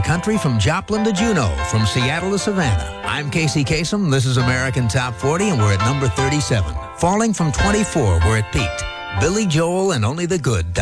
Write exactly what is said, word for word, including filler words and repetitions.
country from Joplin to Juneau, from Seattle to Savannah. I'm Casey Kasem. This is American Top forty, and we're at number thirty-seven. Falling from twenty-four, where it peaked. Billy Joel and Only the Good.